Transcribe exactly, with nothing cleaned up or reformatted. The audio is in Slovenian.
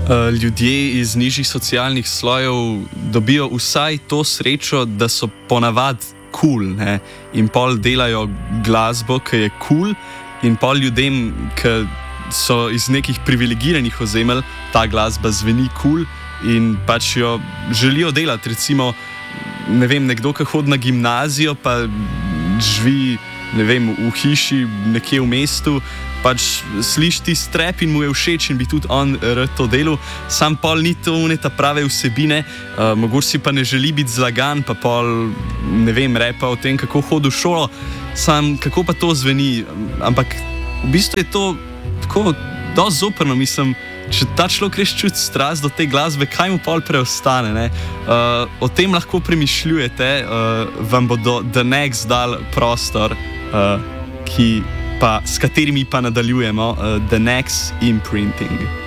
uh, ljudje iz nižjih socialnih slojev dobijo vsaj to srečo, da so ponavadi kul, cool, in pol delajo glasbo, ki je kul, cool, in pol ljudem, ki so iz nekih privilegiranih ozemelj, ta glasba zveni kul cool in pač jo želijo delati. Recimo, ne vem, nekdo, ki hodi na gimnazijo, pa živi, ne vem, v hiši nekje v mestu, pač sliši ti strep in mu je všeč in bi tudi on rad to delal, sam pol ni to uneta prave vsebine, uh, mogoče si pa ne želi biti zlagan, pa pol, ne vem, repa o tem, kako hodi v šolo, sam kako pa to zveni, ampak v bistvu je to tako dosti zoprno, mislim, če ta človek res čuti strast do te glasbe, kaj mu pol preostane, ne? Uh, o tem lahko premišljujete, uh, vam bodo The Next dal prostor, uh, ki pa, s katerimi pa nadaljujemo, uh, The Next Imprinting.